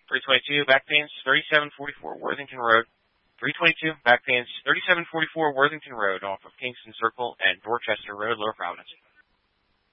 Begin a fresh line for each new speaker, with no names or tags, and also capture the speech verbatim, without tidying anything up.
three twenty-two, back pins, thirty-seven forty-four Worthington Road. three twenty-two, back pins, thirty-seven forty-four Worthington Road off of Kingston Circle and Dorchester Road, Lower Providence.